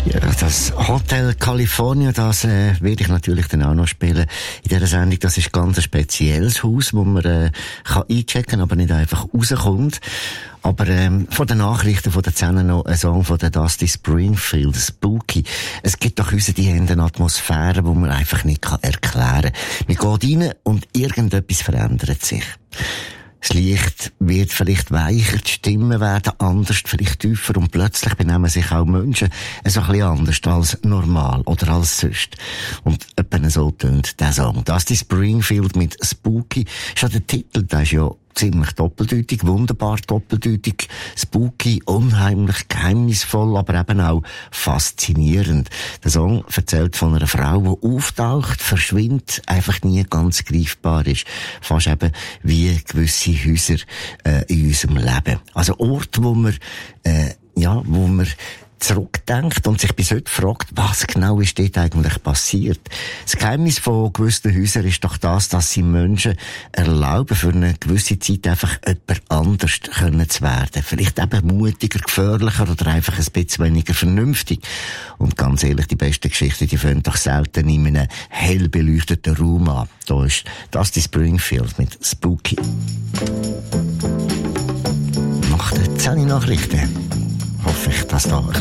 Ja, das Hotel California, das werde ich natürlich dann auch noch spielen in dieser Sendung. Das ist ganz ein spezielles Haus, wo man kann einchecken, aber nicht einfach rauskommt. Aber von den Nachrichten von der 10 noch ein Song von der Dusty Springfield, Spooky. Es gibt doch unsere die haben eine Atmosphäre, die man einfach nicht erklären kann. Man geht rein und irgendetwas verändert sich. Das Licht wird vielleicht weicher, die Stimmen werden anders, vielleicht tiefer und plötzlich benehmen sich auch Menschen so ein bisschen anders als normal oder als sonst. Und etwa so tönt der Song. Dusty Springfield mit Spooky. Schon der Titel, der ist ja ziemlich doppeldeutig, wunderbar doppeldeutig, spooky, unheimlich, geheimnisvoll, aber eben auch faszinierend. Der Song erzählt von einer Frau, die auftaucht, verschwindet, einfach nie ganz greifbar ist. Fast eben wie gewisse Häuser in unserem Leben. Also Orte, wo man zurückdenkt und sich bis heute fragt, was genau ist dort eigentlich passiert. Das Geheimnis von gewissen Häusern ist doch das, dass sie Menschen erlauben, für eine gewisse Zeit einfach jemand anders können zu werden. Vielleicht eben mutiger, gefährlicher oder einfach ein bisschen weniger vernünftig. Und ganz ehrlich, die besten Geschichten, die fangen doch selten in einem hell beleuchteten Raum an. Da ist Dusty Springfield mit Spooky. Nach den 10 Nachrichten hoffe ich, dass da ein